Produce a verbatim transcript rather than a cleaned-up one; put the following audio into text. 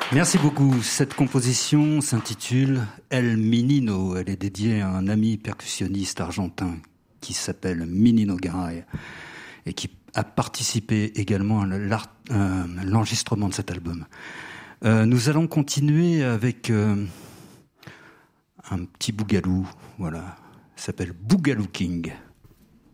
Merci beaucoup. Cette composition s'intitule El Minino. Elle est dédiée à un ami percussionniste argentin qui s'appelle Minino Garay et qui a participé également à l'enregistrement de cet album. Euh, nous allons continuer avec euh, un petit bougalou, voilà, il s'appelle Bougalou King.